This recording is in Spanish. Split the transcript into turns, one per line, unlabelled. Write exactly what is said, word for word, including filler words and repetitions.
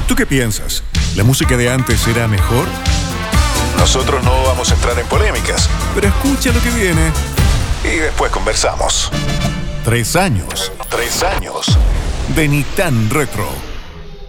¿Tú qué piensas? ¿La música de antes era mejor?
Nosotros no vamos a entrar en polémicas,
Pero escucha lo que viene.
y después conversamos.
Tres años
Tres años.
de Ni Tan Retro.